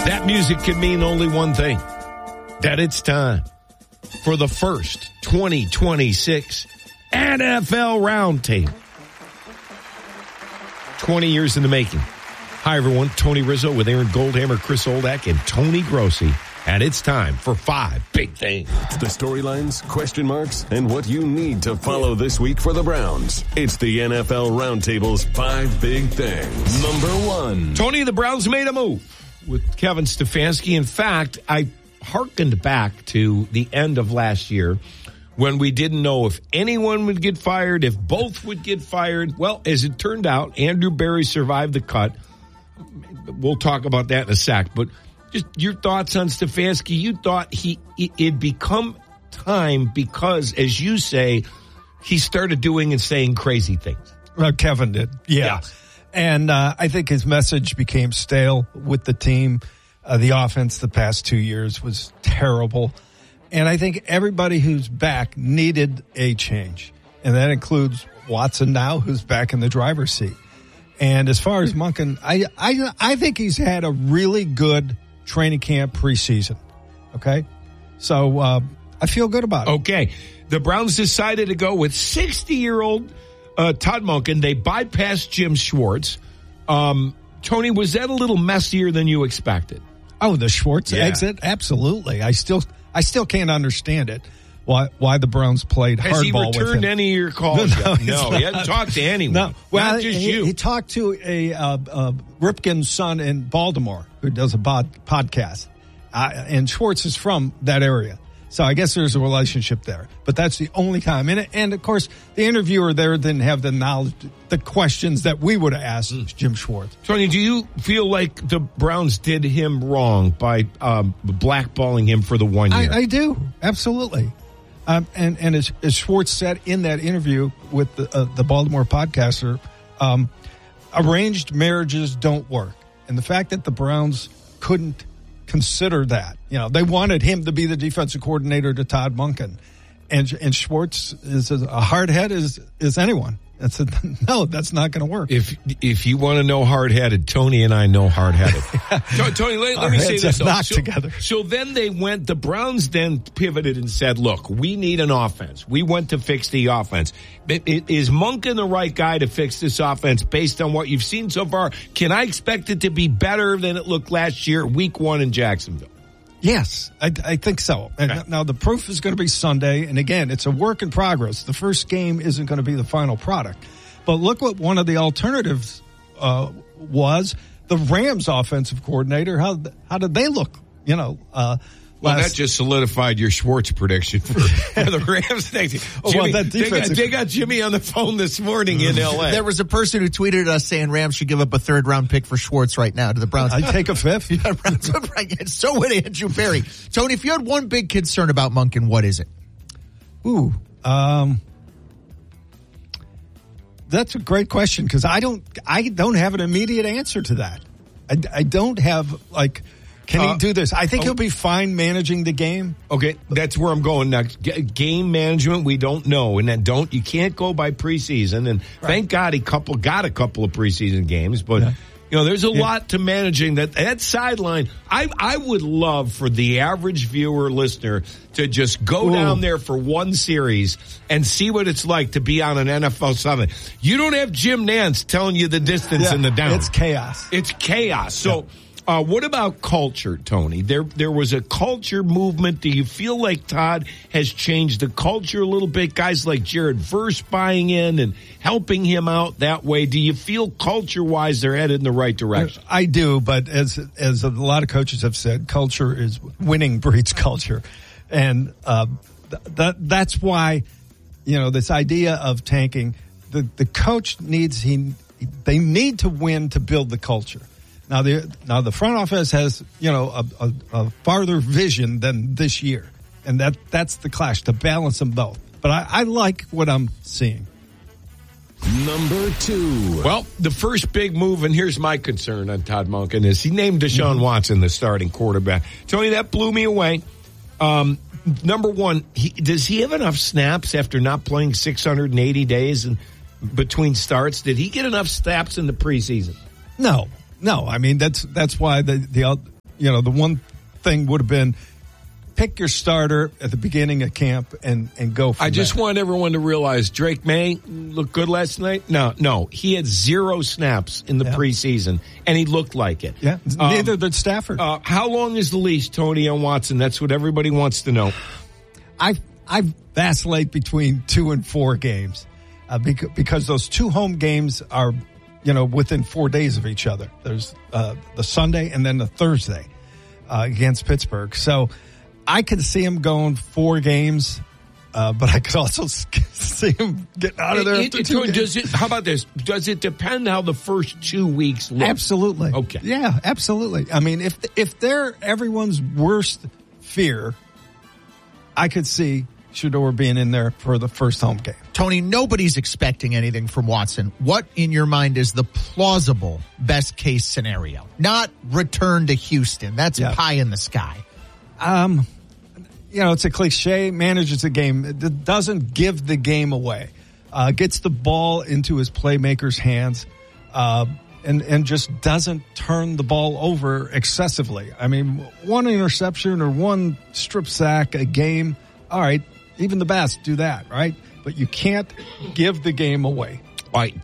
That music can mean only one thing, that it's time for the first 2026 NFL Roundtable. 20 years in the making. Hi, everyone. Tony Rizzo with Aaron Goldhammer, Chris Oldak, and Tony Grossi. And it's time for 5 big things. The storylines, question marks, and what you need to follow this week for the Browns. It's the NFL Roundtable's 5 big things. Number 1. Tony, the Browns made a move with Kevin Stefanski. In fact, I hearkened back to the end of last year when we didn't know if anyone would get fired, if both would get fired. Well, as it turned out, Andrew Berry survived the cut. We'll talk about that in a sec, but just your thoughts on Stefanski. You thought it'd become time because, as you say, he started doing and saying crazy things. Well, Kevin did, yeah. And I think his message became stale with the team. The offense the past 2 years was terrible. And I think everybody who's back needed a change. And that includes Watson now, who's back in the driver's seat. And as far as Monken, I think he's had a really good training camp preseason. Okay? So I feel good about it. Okay. The Browns decided to go with 60-year-old Todd Monken. They bypassed Jim Schwartz. Tony, was that a little messier than you expected? Oh, the Schwartz exit? Absolutely. I still can't understand it. Why the Browns played hardball with him. Has he returned any of your calls yet? No, he hasn't talked to anyone. No. Well, not just you. He talked to a Ripken's son in Baltimore who does a podcast. And Schwartz is from that area. So I guess there's a relationship there. But that's the only time. And of course, the interviewer there didn't have the knowledge, the questions that we would have asked Jim Schwartz. Tony, do you feel like the Browns did him wrong by blackballing him for the 1 year? I do. Absolutely. And as Schwartz said in that interview with the Baltimore podcaster, arranged marriages don't work. And the fact that the Browns couldn't consider that, they wanted him to be the defensive coordinator to Todd Monken. And Schwartz is a hard head as anyone. I said, no, that's not going to work. If you want to know hard-headed, Tony and I know hard-headed. Tony, let me say this. Together. So then the Browns then pivoted and said, look, we need an offense. We went to fix the offense. Is Monken the right guy to fix this offense based on what you've seen so far? Can I expect it to be better than it looked last year, week 1 in Jacksonville? Yes, I think so. And now the proof is going to be Sunday. And again, it's a work in progress. The first game isn't going to be the final product. But look what one of the alternatives was. The Rams offensive coordinator. How did they look? Well, that just solidified your Schwartz prediction for the Rams next year. They got Jimmy on the phone this morning in L.A. There was a person who tweeted us saying Rams should give up a 3rd-round pick for Schwartz right now to the Browns. I'd take a 5th. Yeah, so would Andrew Berry. Tony, if you had one big concern about Monken, what is it? That's a great question because I don't have an immediate answer to that. I don't have can he do this? I think he'll be fine managing the game. Okay, that's where I'm going next. Game management, we don't know, and you can't go by preseason. And thank God he got a couple of preseason games, but there's a lot to managing that sideline. I would love for the average viewer listener to just go down there for one series and see what it's like to be on an NFL Sunday. You don't have Jim Nantz telling you the distance and the down. It's chaos. It's chaos. So. What about culture, Tony? There was a culture movement. Do you feel like Todd has changed the culture a little bit? Guys like Jared Verse buying in and helping him out that way. Do you feel culture-wise they're headed in the right direction? I do, but as a lot of coaches have said, culture is winning breeds culture. And that's why, this idea of tanking, the coach they need to win to build the culture. Now the front office has, a farther vision than this year. And that's the clash, to balance them both. But I like what I'm seeing. Number 2. Well, the first big move, and here's my concern on Todd Monken, is he named Deshaun Watson the starting quarterback. Tony, that blew me away. Number 1, does he have enough snaps after not playing 680 days in between starts? Did he get enough snaps in the preseason? No. I mean, that's why the the one thing would have been pick your starter at the beginning of camp and go from I just there. want everyone to realize Drake May looked good last night. No. He had 0 snaps in the preseason, and he looked like it. Yeah, neither did Stafford. How long is the leash, Tony, on Watson? That's what everybody wants to know. I vacillate between 2 and 4 games because those 2 home games are, within 4 days of each other. There's the Sunday and then the Thursday against Pittsburgh. So I could see him going 4 games, but I could also see him getting out of there after 2 games. How about this? Does it depend how the first 2 weeks look? Absolutely. Okay. Yeah, absolutely. I mean, if they're everyone's worst fear, I could see Shedeur being in there for the first home game. Tony, nobody's expecting anything from Watson. What, in your mind, is the plausible best-case scenario? Not return to Houston. That's pie in the sky. It's a cliche, manages the game. It doesn't give the game away. Gets the ball into his playmakers' hands, and just doesn't turn the ball over excessively. I mean, 1 interception or 1 strip sack a game, all right, even the best do that, right? But you can't give the game away. All right,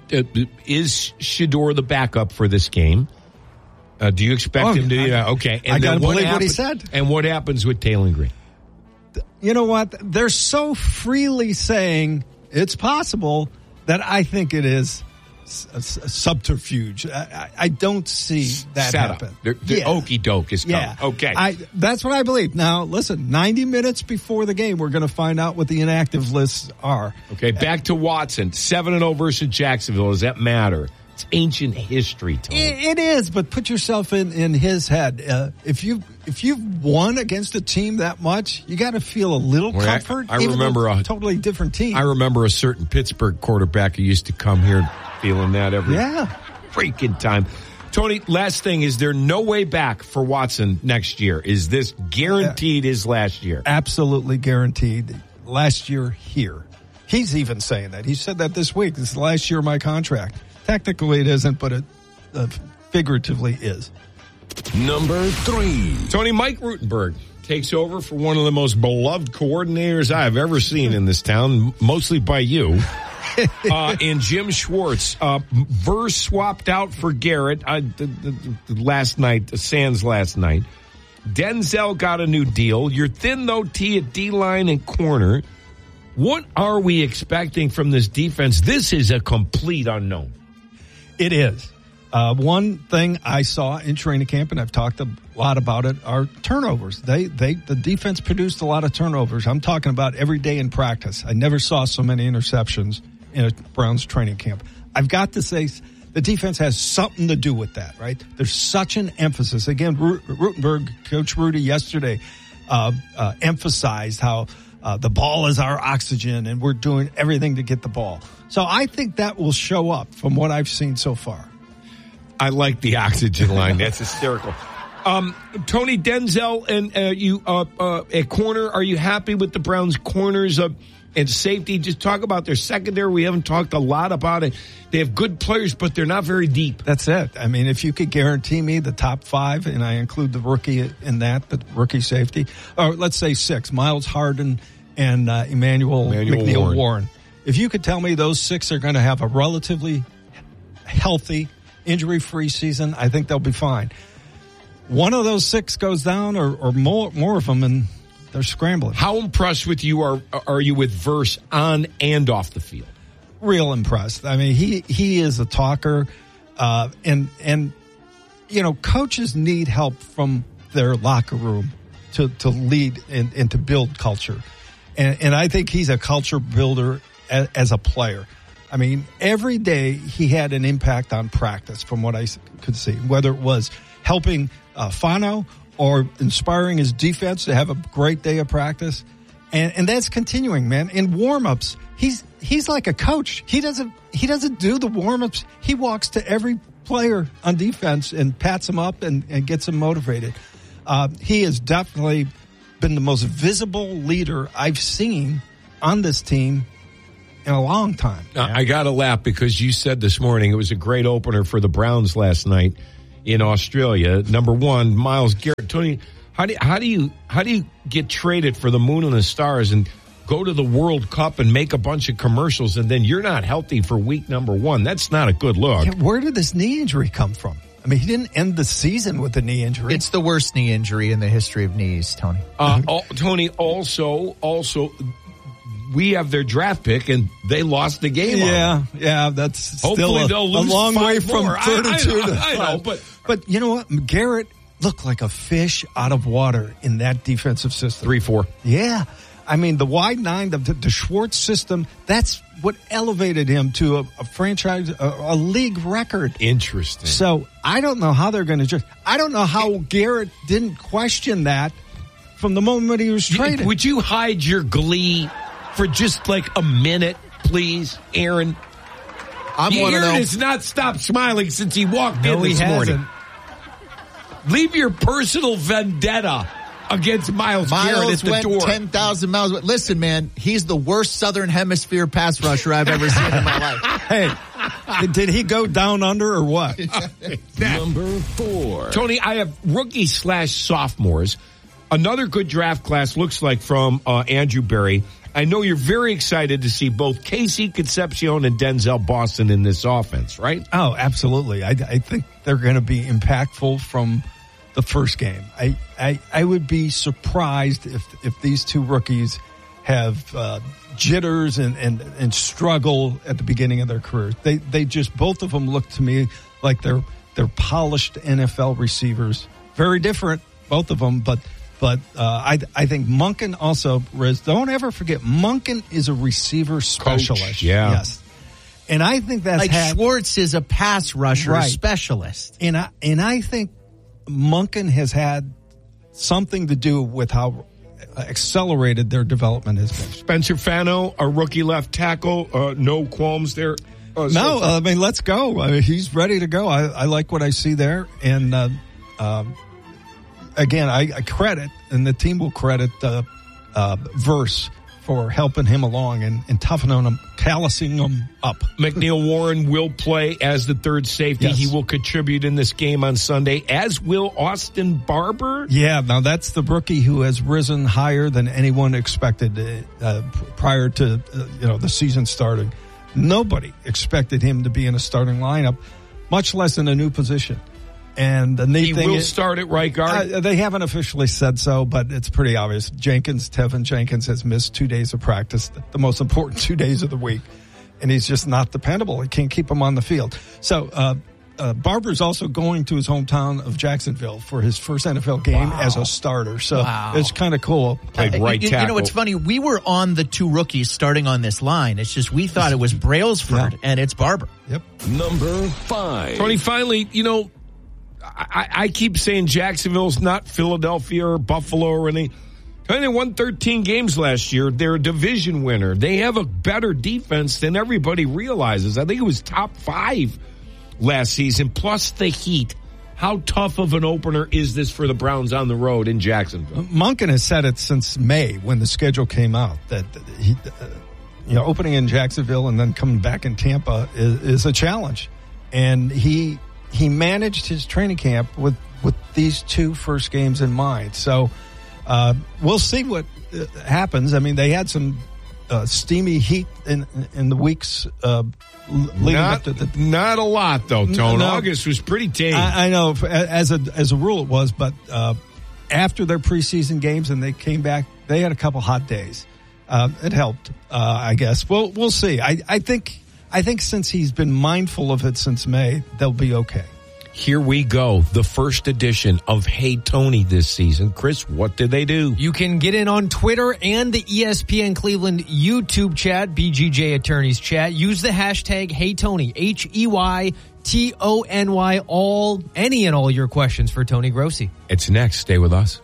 is Shedeur the backup for this game? Do you expect him to? Okay. And I got to believe what he said. And what happens with Taylor Green? You know what? They're so freely saying it's possible that I think it is a subterfuge. I don't see that happen. The okie doke is coming. Yeah. Okay. That's what I believe. Now, listen, 90 minutes before the game, we're going to find out what the inactive lists are. Okay, back to Watson. 7-0 versus Jacksonville. Does that matter? It's ancient history, Tony. It is, but put yourself in his head. If you've won against a team that much, you got to feel a little comfort. I remember a totally different team. I remember a certain Pittsburgh quarterback who used to come here feeling that every freaking time. Tony, last thing, is there no way back for Watson next year? Is this guaranteed his last year? Absolutely guaranteed. Last year here. He's even saying that. He said that this week. This is the last year of my contract. Technically it isn't, but it figuratively is. Number 3. Tony, Mike Rutenberg takes over for one of the most beloved coordinators I've ever seen in this town, mostly by you, in Jim Schwartz. Verse swapped out for Garrett last night, Sands last night. Denzel got a new deal. You're thin, though, T at D-line and corner. What are we expecting from this defense? This is a complete unknown. It is. One thing I saw in training camp, and I've talked a lot about it, are turnovers. The defense produced a lot of turnovers. I'm talking about every day in practice. I never saw so many interceptions in a Browns training camp. I've got to say, the defense has something to do with that, right? There's such an emphasis. Again, Rutenberg, Coach Rudy yesterday, emphasized how the ball is our oxygen and we're doing everything to get the ball. So I think that will show up from what I've seen so far. I like the oxygen line. That's hysterical. Tony, Denzel, and you at corner, are you happy with the Browns' corners and safety? Just talk about their secondary. We haven't talked a lot about it. They have good players, but they're not very deep. That's it. I mean, if you could guarantee me the top 5, and I include the rookie in that, the rookie safety, or let's say 6, Miles Harden and Emmanuel McNeil Warren. If you could tell me those 6 are going to have a relatively healthy, injury-free season, I think they'll be fine. One of those 6 goes down, or more of them, and they're scrambling. How impressed with you are you with Verse on and off the field? Real impressed. I mean, he is a talker, and you know, coaches need help from their locker room to lead and to build culture, and I think he's a culture builder as a player. I mean, every day he had an impact on practice from what I could see, whether it was helping Fano or inspiring his defense to have a great day of practice. And that's continuing, man. In warm-ups, he's like a coach. He doesn't do the warm-ups. He walks to every player on defense and pats them up and gets them motivated. He has definitely been the most visible leader I've seen on this team in a long time. I got to laugh because you said this morning it was a great opener for the Browns last night. in Australia. Number one, Myles Garrett. Tony, how do you get traded for the moon and the stars and go to the World Cup and make a bunch of commercials, and then you're not healthy for week number one? That's not a good look. Yeah, where did this knee injury come from? I mean, he didn't end the season with a knee injury. It's the worst knee injury in the history of knees, Tony. Tony, also, we have their draft pick, and they lost the game. Yeah, that's hopefully still a long way from 32 to 5. I know, but you know what? Garrett looked like a fish out of water in that defensive system. 3-4. Yeah. I mean, the wide nine, the Schwartz system, that's what elevated him to a franchise, a league record. Interesting. So I don't know how they're going to just, I don't know how Garrett didn't question that from the moment he was traded. Would you hide your glee for just like a minute, please, Aaron? Aaron has not stopped smiling since he walked in this morning. Leave your personal vendetta against Myles Garrett at the went door. 10,000 miles. Listen, man, he's the worst Southern Hemisphere pass rusher I've ever seen in my life. Hey, did he go down under or what? Number 4. Tony, I have rookie/sophomores. Another good draft class looks like from Andrew Berry. I know you're very excited to see both Casey Concepcion and Denzel Boston in this offense, right? Oh, absolutely. I think they're going to be impactful from the first game. I would be surprised if these two rookies have jitters and struggle at the beginning of their careers. They just, both of them look to me like they're polished NFL receivers. Very different, both of them, but I think Monken also, Riz, don't ever forget, Monken is a receiver specialist. Coach, yeah. Yes. And I think that's Schwartz is a pass rusher specialist. And I think Monken has had something to do with how accelerated their development has been. Spencer Fano, a rookie left tackle, no qualms there. I mean, let's go. I mean, he's ready to go. I like what I see there. And again, I credit, and the team will credit Verse for helping him along and toughening him, callousing him up. McNeil Warren will play as the third safety. Yes. He will contribute in this game on Sunday, as will Austin Barber. Yeah, now that's the rookie who has risen higher than anyone expected prior to the season starting. Nobody expected him to be in a starting lineup, much less in a new position. And the neat thing will start at right guard. They haven't officially said so, but it's pretty obvious. Tevin Jenkins has missed 2 days of practice, the most important 2 days of the week, and he's just not dependable. He can't keep him on the field. So Barber's also going to his hometown of Jacksonville for his first NFL game as a starter. So it's kind of cool. Played right tackle. You know, it's funny. We were on the two rookies starting on this line. It's just we thought it was Brailsford and it's Barber. Yep. Number 5. Tony, finally, I keep saying Jacksonville's not Philadelphia or Buffalo or anything. They won 13 games last year. They're a division winner. They have a better defense than everybody realizes. I think it was top 5 last season, plus the heat. How tough of an opener is this for the Browns on the road in Jacksonville? Monken has said it since May when the schedule came out that he, opening in Jacksonville and then coming back in Tampa is a challenge. And he managed his training camp with these 2 first games in mind. So we'll see what happens. I mean, they had some steamy heat in the weeks leading up to the... Not a lot, though, Tone. No, August was pretty tame. I know. As a rule, it was. But after their preseason games and they came back, they had a couple hot days. It helped, I guess. We'll see. I think since he's been mindful of it since May, they'll be okay. Here we go. The first edition of Hey Tony this season. Chris, what did they do? You can get in on Twitter and the ESPN Cleveland YouTube chat, BGJ Attorneys chat. Use the hashtag Hey Tony, HEYTONY, any and all your questions for Tony Grossi. It's next. Stay with us.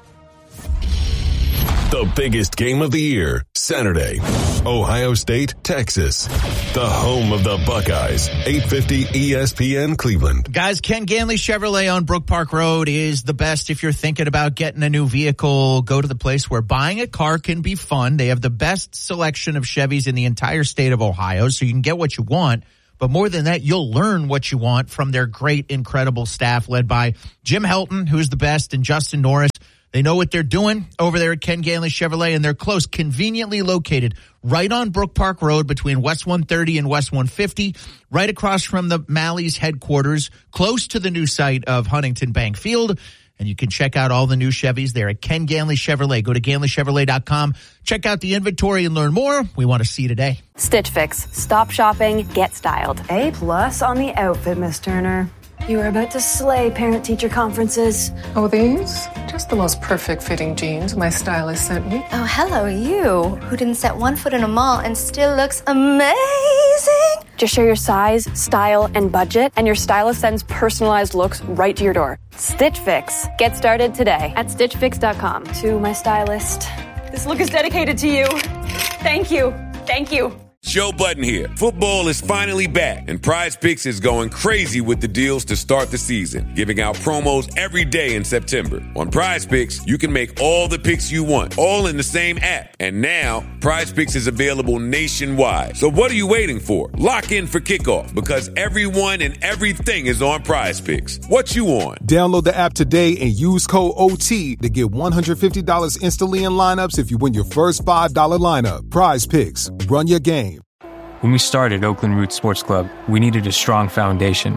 The biggest game of the year, Saturday. Ohio State, Texas. The home of the Buckeyes. 850 ESPN Cleveland. Guys, Ken Ganley Chevrolet on Brook Park Road is the best if you're thinking about getting a new vehicle. Go to the place where buying a car can be fun. They have the best selection of Chevys in the entire state of Ohio, so you can get what you want But more than that, you'll learn what you want from their great, incredible staff led by Jim Helton, who's the best, and Justin Norris. They know what they're doing over there at Ken Ganley Chevrolet, and they're close, conveniently located right on Brook Park Road between West 130 and West 150, right across from the Mally's headquarters, close to the new site of Huntington Bank Field. And you can check out all the new Chevys there at Ken Ganley Chevrolet. Go to GanleyChevrolet.com. Check out the inventory and learn more. We want to see you today. Stitch Fix. Stop shopping, get styled. A+ on the outfit, Miss Turner. You are about to slay parent-teacher conferences. Oh, these? Just the most perfect fitting jeans my stylist sent me. Oh, hello, you, who didn't set one foot in a mall and still looks amazing. Just share your size, style, and budget, and your stylist sends personalized looks right to your door. Stitch Fix. Get started today at StitchFix.com. To my stylist, this look is dedicated to you. Thank you. Thank you. Joe Budden here. Football is finally back, and Prize Picks is going crazy with the deals to start the season, giving out promos every day in September. On Prize Picks, you can make all the picks you want, all in the same app. And now, Prize Picks is available nationwide. So what are you waiting for? Lock in for kickoff, because everyone and everything is on Prize Picks. What you on? Download the app today and use code OT to get $150 instantly in lineups if you win your first $5 lineup. Prize Picks. Run your game. When we started Oakland Roots Sports Club, we needed a strong foundation.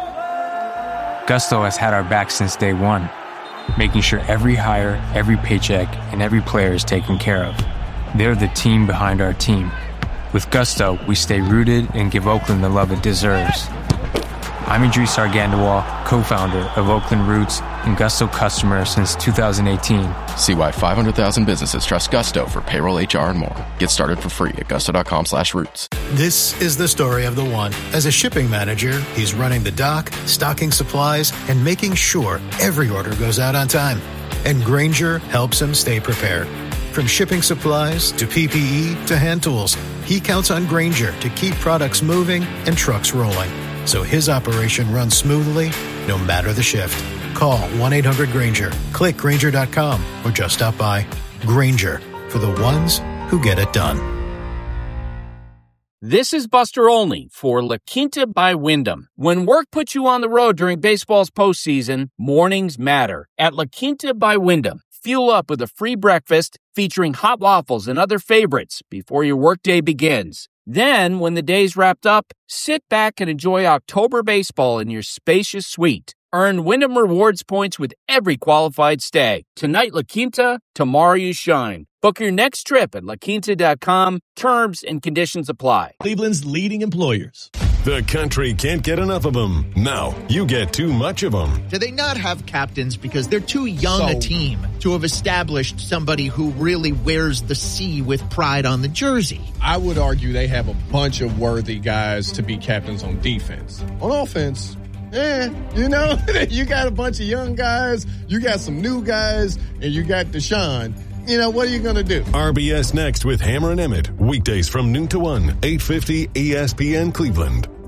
Gusto has had our back since day one, making sure every hire, every paycheck, and every player is taken care of. They're the team behind our team. With Gusto, we stay rooted and give Oakland the love it deserves. I'm Idris Argandawal, co-founder of Oakland Roots and Gusto customer since 2018. See why 500,000 businesses trust Gusto for payroll, HR, and more. Get started for free at gusto.com/roots. This is the story of the one. As a shipping manager, he's running the dock, stocking supplies, and making sure every order goes out on time. And Grainger helps him stay prepared. From shipping supplies to PPE to hand tools, he counts on Grainger to keep products moving and trucks rolling, so his operation runs smoothly no matter the shift. Call 1-800-GRAINGER, click Grainger.com, or just stop by. Grainger, for the ones who get it done. This is Buster Olney for La Quinta by Wyndham. When work puts you on the road during baseball's postseason, mornings matter. At La Quinta by Wyndham, fuel up with a free breakfast featuring hot waffles and other favorites before your workday begins. Then, when the day's wrapped up, sit back and enjoy October baseball in your spacious suite. Earn Wyndham Rewards points with every qualified stay. Tonight, La Quinta, tomorrow you shine. Book your next trip at LaQuinta.com. Terms and conditions apply. Cleveland's leading employers. The country can't get enough of them. Now, you get too much of them. Do they not have captains because they're too young a team to have established somebody who really wears the C with pride on the jersey? I would argue they have a bunch of worthy guys to be captains on defense. On offense, you got a bunch of young guys, you got some new guys, and you got Deshaun. What are you going to do? RBS next with Hammer and Emmett. Weekdays from noon to 1, 850 ESPN Cleveland.